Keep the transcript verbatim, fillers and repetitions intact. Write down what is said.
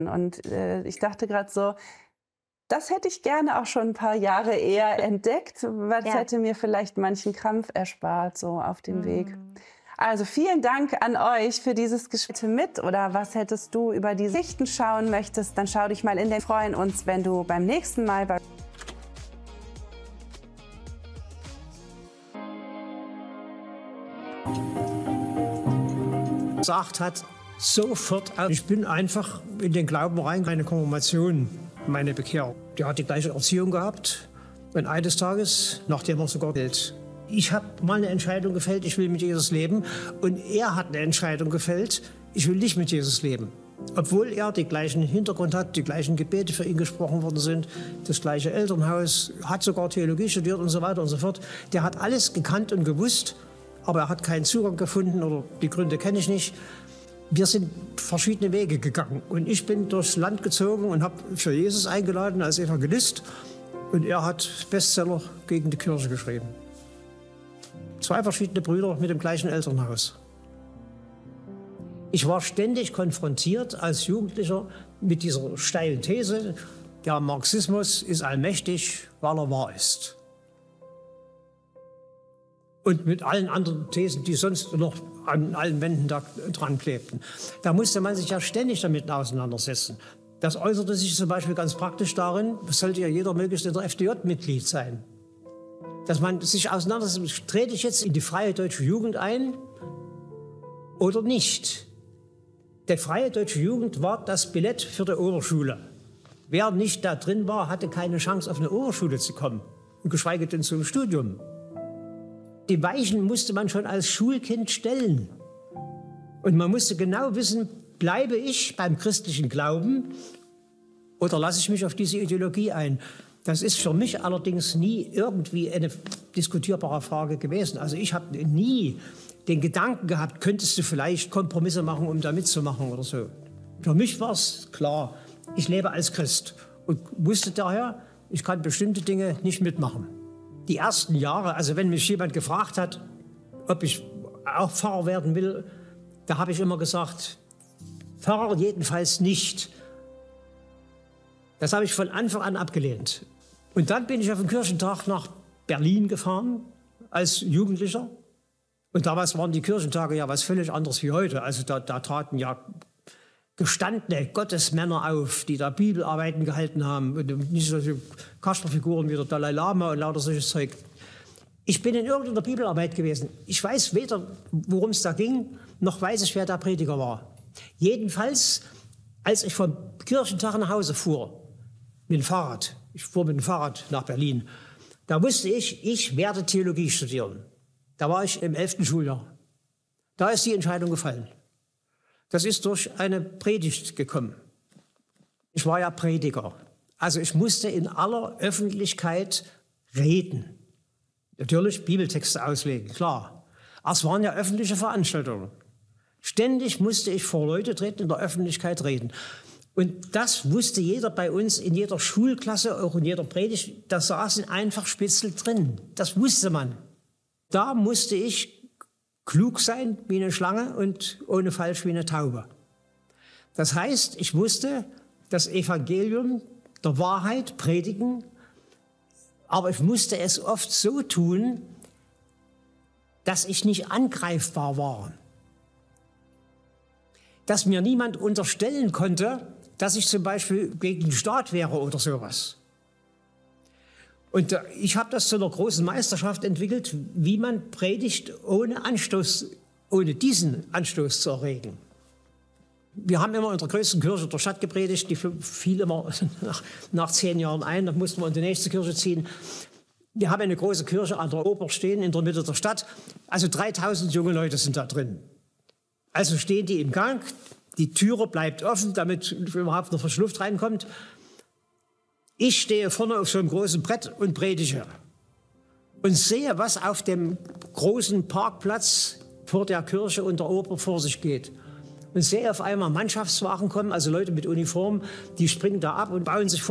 Und äh, ich dachte gerade so, das hätte ich gerne auch schon ein paar Jahre eher entdeckt, weil es Ja. hätte mir vielleicht manchen Krampf erspart, so auf dem Weg. Mhm. Also vielen Dank an euch für dieses Gespräch mit. Oder was hättest du über die Sichten schauen möchtest, dann schau dich mal in den. Wir freuen uns, wenn du beim nächsten Mal bei gesagt hat, sofort, ich bin einfach in den Glauben rein, meine Konfirmation, meine Bekehrung. Die hat die gleiche Erziehung gehabt und eines Tages, nachdem er sogar gilt. Ich habe mal eine Entscheidung gefällt, ich will mit Jesus leben, und er hat eine Entscheidung gefällt, ich will nicht mit Jesus leben. Obwohl er den gleichen Hintergrund hat, die gleichen Gebete für ihn gesprochen worden sind, das gleiche Elternhaus, hat sogar Theologie studiert und so weiter und so fort. Der hat alles gekannt und gewusst, aber er hat keinen Zugang gefunden oder die Gründe kenne ich nicht. Wir sind verschiedene Wege gegangen und ich bin durchs Land gezogen und habe für Jesus eingeladen als Evangelist, und er hat Bestseller gegen die Kirche geschrieben. Zwei verschiedene Brüder mit dem gleichen Elternhaus. Ich war ständig konfrontiert als Jugendlicher mit dieser steilen These, der Marxismus ist allmächtig, weil er wahr ist. Und mit allen anderen Thesen, die sonst noch an allen Wänden da dran klebten. Da musste man sich ja ständig damit auseinandersetzen. Das äußerte sich zum Beispiel ganz praktisch darin, es sollte ja jeder möglichst in der F D J Mitglied sein. Dass man sich auseinandersetzt, trete ich jetzt in die Freie Deutsche Jugend ein oder nicht? Die Freie Deutsche Jugend war das Billett für die Oberschule. Wer nicht da drin war, hatte keine Chance, auf eine Oberschule zu kommen, und geschweige denn zum Studium. Die Weichen musste man schon als Schulkind stellen. Und man musste genau wissen, bleibe ich beim christlichen Glauben oder lasse ich mich auf diese Ideologie ein? Das ist für mich allerdings nie irgendwie eine diskutierbare Frage gewesen. Also ich habe nie den Gedanken gehabt, könntest du vielleicht Kompromisse machen, um da mitzumachen oder so. Für mich war es klar, ich lebe als Christ und wusste daher, ich kann bestimmte Dinge nicht mitmachen. Die ersten Jahre, also wenn mich jemand gefragt hat, ob ich auch Pfarrer werden will, da habe ich immer gesagt, Pfarrer jedenfalls nicht. Das habe ich von Anfang an abgelehnt. Und dann bin ich auf den Kirchentag nach Berlin gefahren, als Jugendlicher. Und damals waren die Kirchentage ja was völlig anderes wie heute. Also da, da traten ja gestandene Gottesmänner auf, die da Bibelarbeiten gehalten haben. Und nicht solche Kasperfiguren wie der Dalai Lama und lauter solches Zeug. Ich bin in irgendeiner Bibelarbeit gewesen. Ich weiß weder, worum es da ging, noch weiß ich, wer der Prediger war. Jedenfalls, als ich vom Kirchentag nach Hause fuhr, mit dem Fahrrad, ich fuhr mit dem Fahrrad nach Berlin, da wusste ich, ich werde Theologie studieren. Da war ich im elften Schuljahr. Da ist die Entscheidung gefallen. Das ist durch eine Predigt gekommen. Ich war ja Prediger. Also ich musste in aller Öffentlichkeit reden. Natürlich Bibeltexte auslegen, klar. Aber es waren ja öffentliche Veranstaltungen. Ständig musste ich vor Leute treten, in der Öffentlichkeit reden. Und das wusste jeder bei uns, in jeder Schulklasse, auch in jeder Predigt, da saßen einfach Spitzel drin. Das wusste man. Da musste ich klug sein wie eine Schlange und ohne falsch wie eine Taube. Das heißt, ich musste das Evangelium der Wahrheit predigen, aber ich musste es oft so tun, dass ich nicht angreifbar war. Dass mir niemand unterstellen konnte, dass ich zum Beispiel gegen den Staat wäre oder sowas. Und ich habe das zu einer großen Meisterschaft entwickelt, wie man predigt, ohne Anstoß, ohne diesen Anstoß zu erregen. Wir haben immer in der größten Kirche der Stadt gepredigt, die fiel immer nach, nach zehn Jahren ein, da mussten wir in die nächste Kirche ziehen. Wir haben eine große Kirche an der Oper stehen, in der Mitte der Stadt, also dreitausend junge Leute sind da drin. Also stehen die im Gang, die Türe bleibt offen, damit überhaupt noch frische Luft reinkommt. Ich stehe vorne auf so einem großen Brett und predige und sehe, was auf dem großen Parkplatz vor der Kirche und der Oper vor sich geht. Und sehe auf einmal Mannschaftswagen kommen, also Leute mit Uniform, die springen da ab und bauen sich vor